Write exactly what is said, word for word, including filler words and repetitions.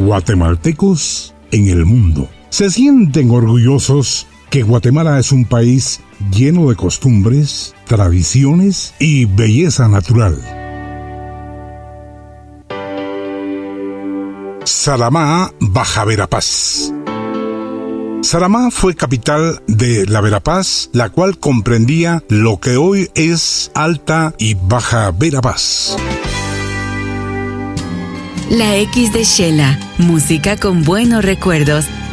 guatemaltecos en el mundo. Se sienten orgullosos que Guatemala es un país lleno de costumbres, tradiciones y belleza natural. Saramá, Baja Verapaz. Saramá fue capital de la Verapaz, la cual comprendía lo que hoy es Alta y Baja Verapaz. La X de Shela, música con buenos recuerdos